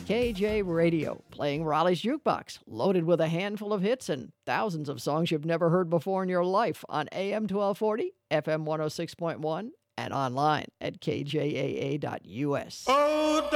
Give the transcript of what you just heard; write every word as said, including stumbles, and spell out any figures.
K J Radio, playing Raleigh's Jukebox, loaded with a handful of hits and thousands of songs you've never heard before in your life on A M twelve forty, F M one oh six point one, and online at K J A A dot U S. Oh,